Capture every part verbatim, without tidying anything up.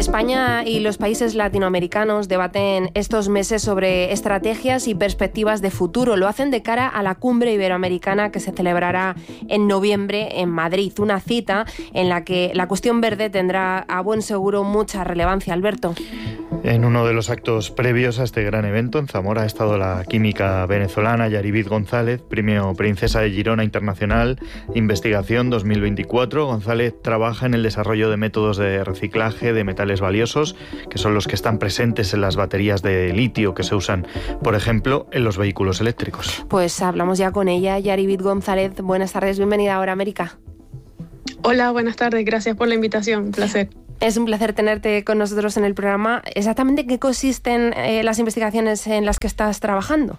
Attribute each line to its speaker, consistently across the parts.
Speaker 1: España y los países latinoamericanos debaten estos meses sobre estrategias y perspectivas de futuro. Lo hacen de cara a la cumbre iberoamericana que se celebrará en noviembre en Madrid. Una cita en la que la cuestión verde tendrá a buen seguro mucha relevancia. Alberto.
Speaker 2: En uno de los actos previos a este gran evento, en Zamora, ha estado la química venezolana Yaribit González, premio Princesa de Girona Internacional, Investigación dos mil veinticuatro. González trabaja en el desarrollo de métodos de reciclaje de metales valiosos, que son los que están presentes en las baterías de litio que se usan, por ejemplo, en los vehículos eléctricos.
Speaker 1: Pues hablamos ya con ella. Yaribit González, buenas tardes, bienvenida a Hora América.
Speaker 3: Hola, buenas tardes, gracias por la invitación, un placer.
Speaker 1: Es un placer tenerte con nosotros en el programa. ¿Exactamente en qué consisten eh, las investigaciones en las que estás trabajando?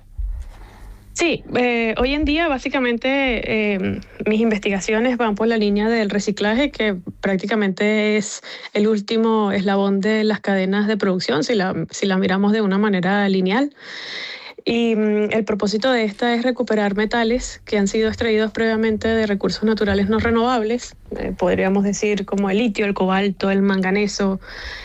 Speaker 3: Sí, eh, hoy en día básicamente eh, mis investigaciones van por la línea del reciclaje, que prácticamente es el último eslabón de las cadenas de producción, si la, si la miramos de una manera lineal. Y mm, el propósito de esta es recuperar metales que han sido extraídos previamente de recursos naturales no renovables, eh, podríamos decir como el litio, el cobalto, el manganeso,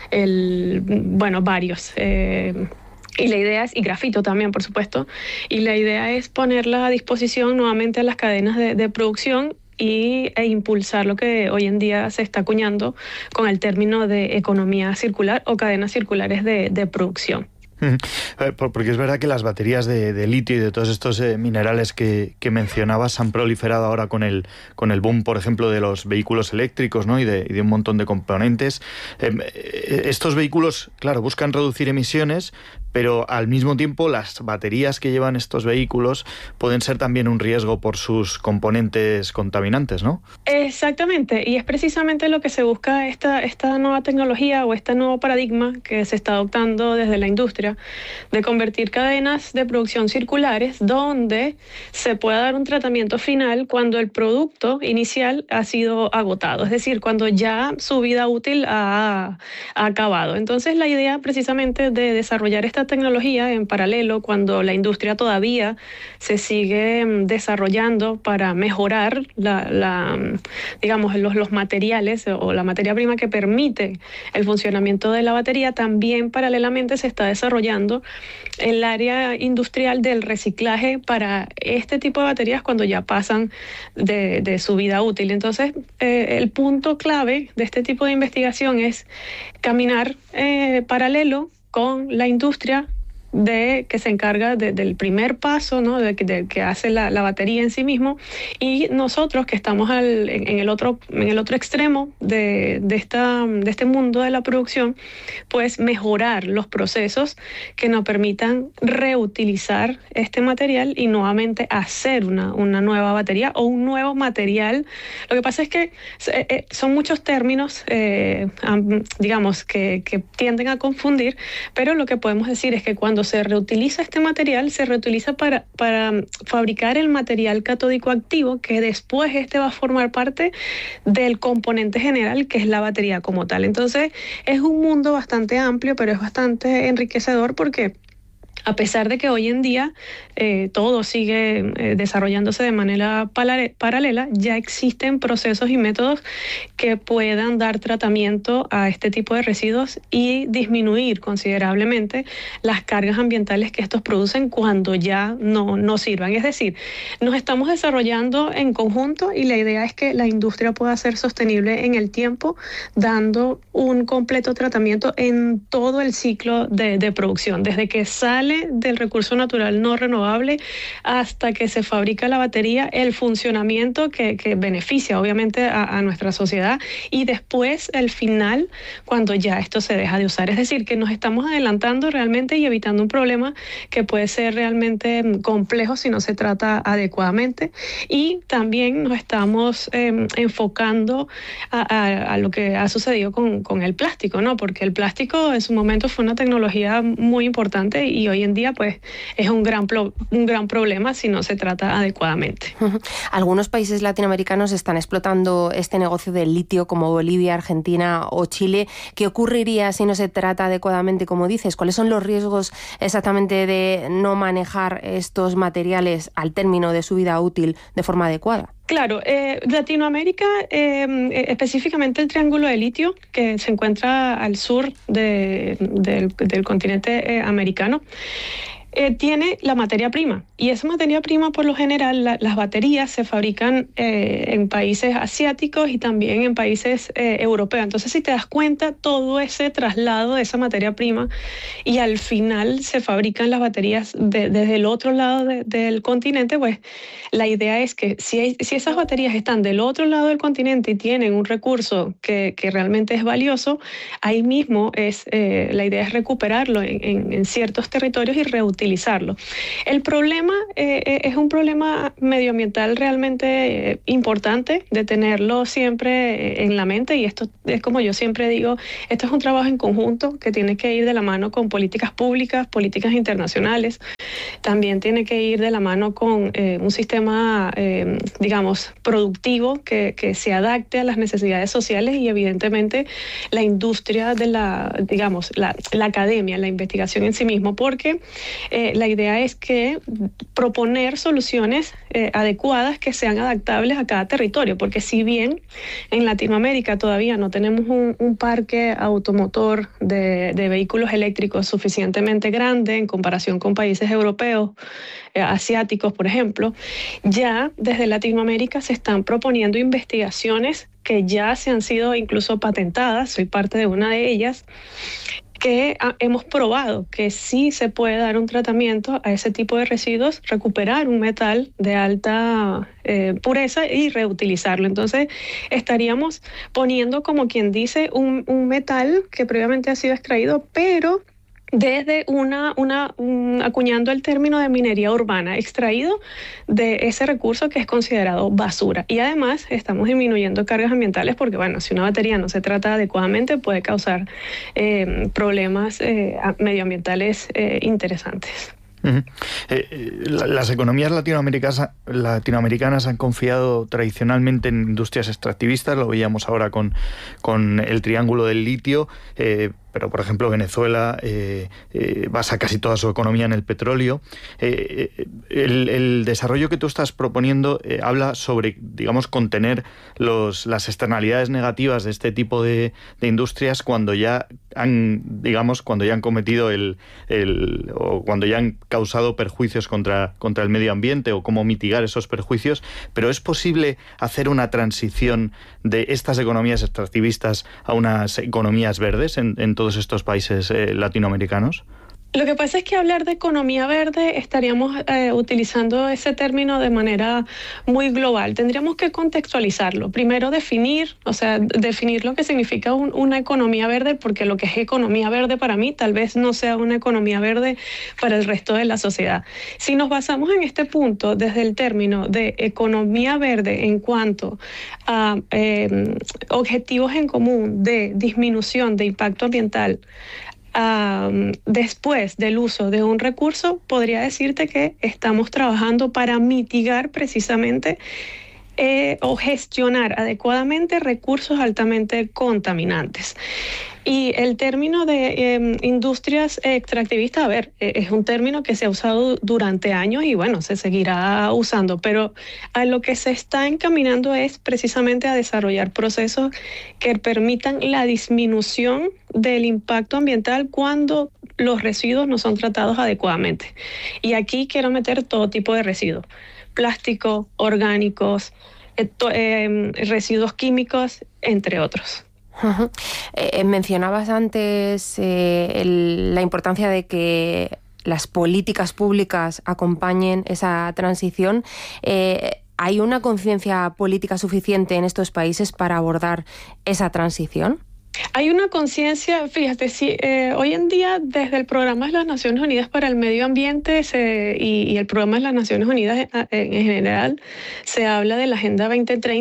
Speaker 3: el, bueno, varios. Eh, Y la idea es, y grafito también, por supuesto, y la idea es ponerla a disposición nuevamente a las cadenas de, de producción y, e impulsar lo que hoy en día se está acuñando con el término de economía circular o cadenas circulares de, de producción.
Speaker 2: Porque es verdad que las baterías de, de litio y de todos estos eh, minerales que, que mencionabas han proliferado ahora con el, con el boom, por ejemplo, de los vehículos eléctricos, ¿no? y, de, y de un montón de componentes. Eh, estos vehículos, claro, buscan reducir emisiones, pero al mismo tiempo las baterías que llevan estos vehículos pueden ser también un riesgo por sus componentes contaminantes, ¿no?
Speaker 3: Exactamente, y es precisamente lo que se busca esta, esta nueva tecnología o este nuevo paradigma que se está adoptando desde la industria, de convertir cadenas de producción circulares donde se pueda dar un tratamiento final cuando el producto inicial ha sido agotado, es decir, cuando ya su vida útil ha, ha acabado. Entonces la idea precisamente de desarrollar esta tecnología en paralelo, cuando la industria todavía se sigue desarrollando para mejorar la, la, digamos, los, los materiales o la materia prima que permite el funcionamiento de la batería, también paralelamente se está desarrollando el área industrial del reciclaje para este tipo de baterías cuando ya pasan de, de su vida útil. Entonces, eh, el punto clave de este tipo de investigación es caminar eh, paralelo con la industria de que se encarga de, del primer paso, ¿no? de, de que hace la, la batería en sí mismo, y nosotros que estamos al, en, en el otro en el otro extremo de, de esta de este mundo de la producción, pues mejorar los procesos que nos permitan reutilizar este material y nuevamente hacer una, una nueva batería o un nuevo material. Lo que pasa es que eh, son muchos términos, eh, digamos, que, que tienden a confundir, pero lo que podemos decir es que cuando se reutiliza este material, se reutiliza para, para fabricar el material catódico activo, que después este va a formar parte del componente general, que es la batería como tal. Entonces, es un mundo bastante amplio, pero es bastante enriquecedor porque a pesar de que hoy en día eh, todo sigue eh, desarrollándose de manera pala- paralela, ya existen procesos y métodos que puedan dar tratamiento a este tipo de residuos y disminuir considerablemente las cargas ambientales que estos producen cuando ya no, no sirvan. Es decir, nos estamos desarrollando en conjunto y la idea es que la industria pueda ser sostenible en el tiempo, dando un completo tratamiento en todo el ciclo de, de producción, desde que sale del recurso natural no renovable hasta que se fabrica la batería, el funcionamiento que, que beneficia obviamente a, a nuestra sociedad, y después el final cuando ya esto se deja de usar. Es decir, que nos estamos adelantando realmente y evitando un problema que puede ser realmente complejo si no se trata adecuadamente, y también nos estamos eh, enfocando a, a, a lo que ha sucedido con, con el plástico, ¿no? Porque el plástico en su momento fue una tecnología muy importante y hoy en día pues es un gran, pro, un gran problema si no se trata adecuadamente.
Speaker 1: Algunos países latinoamericanos están explotando este negocio del litio, como Bolivia, Argentina o Chile. ¿Qué ocurriría si no se trata adecuadamente, como dices? ¿Cuáles son los riesgos exactamente de no manejar estos materiales al término de su vida útil de forma adecuada?
Speaker 3: Claro, eh, Latinoamérica, eh, específicamente el Triángulo de Litio, que se encuentra al sur de, del, del continente eh, americano, Eh, tiene la materia prima, y esa materia prima por lo general la, las baterías se fabrican eh, en países asiáticos y también en países eh, europeos. Entonces, si te das cuenta, todo ese traslado de esa materia prima, y al final se fabrican las baterías de, desde el otro lado de, del continente, pues la idea es que si, hay, si esas baterías están del otro lado del continente y tienen un recurso que, que realmente es valioso, ahí mismo es, eh, la idea es recuperarlo en, en, en ciertos territorios y reutilizarlo. Utilizarlo. El problema eh, es un problema medioambiental realmente eh, importante de tenerlo siempre en la mente, y esto es como yo siempre digo, esto es un trabajo en conjunto que tiene que ir de la mano con políticas públicas, políticas internacionales, también tiene que ir de la mano con eh, un sistema, eh, digamos, productivo que, que se adapte a las necesidades sociales, y evidentemente la industria de la, digamos, la, la academia, la investigación en sí mismo, porque Eh, la idea es que proponer soluciones eh, adecuadas que sean adaptables a cada territorio, porque si bien en Latinoamérica todavía no tenemos un, un parque automotor de, de vehículos eléctricos suficientemente grande en comparación con países europeos, eh, asiáticos, por ejemplo, ya desde Latinoamérica se están proponiendo investigaciones que ya se han sido incluso patentadas, soy parte de una de ellas, que hemos probado que sí se puede dar un tratamiento a ese tipo de residuos, recuperar un metal de alta eh, pureza y reutilizarlo. Entonces, estaríamos poniendo, como quien dice, un, un metal que previamente ha sido extraído, pero desde una, una un, acuñando el término de minería urbana, extraído de ese recurso que es considerado basura. Y además estamos disminuyendo cargas ambientales porque, bueno, si una batería no se trata adecuadamente puede causar eh, problemas eh, medioambientales eh, interesantes.
Speaker 2: Uh-huh. Eh, las economías latinoamericanas, latinoamericanas han confiado tradicionalmente en industrias extractivistas, lo veíamos ahora con, con el Triángulo del Litio, eh, pero por ejemplo Venezuela eh, eh, basa casi toda su economía en el petróleo. Eh, el, el desarrollo que tú estás proponiendo eh, habla sobre, digamos, contener los, las externalidades negativas de este tipo de, de industrias cuando ya han, digamos, cuando ya han cometido el, el o cuando ya han causado perjuicios contra, contra el medio ambiente, o cómo mitigar esos perjuicios. Pero ¿es posible hacer una transición de estas economías extractivistas a unas economías verdes en, en todos estos países eh, latinoamericanos?
Speaker 3: Lo que pasa es que hablar de economía verde estaríamos eh, utilizando ese término de manera muy global. Tendríamos que contextualizarlo. Primero definir, o sea, definir lo que significa un, una economía verde, porque lo que es economía verde para mí tal vez no sea una economía verde para el resto de la sociedad. Si nos basamos en este punto desde el término de economía verde en cuanto a eh, objetivos en común de disminución de impacto ambiental, Um, después del uso de un recurso, podría decirte que estamos trabajando para mitigar precisamente eh, o gestionar adecuadamente recursos altamente contaminantes. Y el término de eh, industrias extractivistas, a ver, eh, es un término que se ha usado durante años y bueno, se seguirá usando, pero a lo que se está encaminando es precisamente a desarrollar procesos que permitan la disminución del impacto ambiental cuando los residuos no son tratados adecuadamente. Y aquí quiero meter todo tipo de residuos: plástico, orgánicos, eh, to, eh, residuos químicos, entre otros.
Speaker 1: Uh-huh. Eh, mencionabas antes eh, el, la importancia de que las políticas públicas acompañen esa transición. Eh, ¿Hay una conciencia política suficiente en estos países para abordar esa transición?
Speaker 3: Hay una conciencia, fíjate, sí, eh, hoy en día desde el Programa de las Naciones Unidas para el Medio Ambiente se, y, y el Programa de las Naciones Unidas en, en general se habla de la Agenda veinte treinta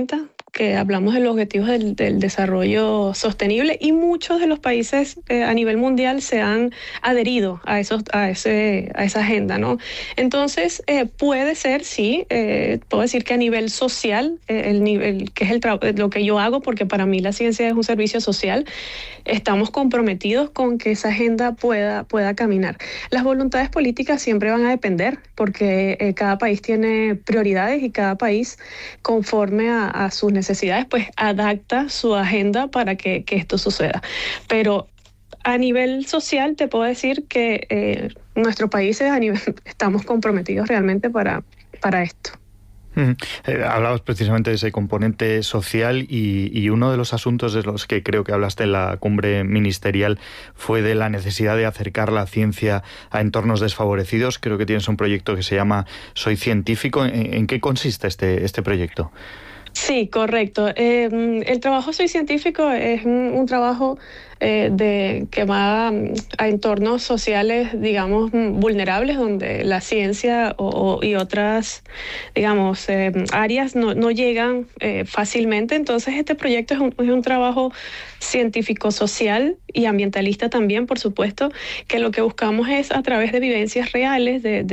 Speaker 3: que hablamos de los objetivos del, del desarrollo sostenible, y muchos de los países eh, a nivel mundial se han adherido a, esos, a, ese, a esa agenda, ¿no? Entonces, eh, puede ser, sí, eh, puedo decir que a nivel social, eh, el nivel que es el lo que yo hago, porque para mí la ciencia es un servicio social, estamos comprometidos con que esa agenda pueda, pueda caminar. Las voluntades políticas siempre van a depender, porque eh, cada país tiene prioridades y cada país, conforme a, a sus necesidades, pues adapta su agenda para que, que esto suceda. Pero a nivel social te puedo decir que eh, nuestros países a nivel, estamos comprometidos realmente para, para esto.
Speaker 2: Mm. Eh, hablabas precisamente de ese componente social y, y uno de los asuntos de los que creo que hablaste en la cumbre ministerial fue de la necesidad de acercar la ciencia a entornos desfavorecidos. Creo que tienes un proyecto que se llama Soy Científico. ¿En, en qué consiste este, este proyecto?
Speaker 3: Sí, correcto. Eh, el trabajo Soy Científico es un, un trabajo eh, de, que va a entornos sociales, digamos, vulnerables, donde la ciencia o, o, y otras, digamos, eh, áreas no, no llegan eh, fácilmente. Entonces, este proyecto es un, es un trabajo científico-social y ambientalista también, por supuesto, que lo que buscamos es, a través de vivencias reales, de, de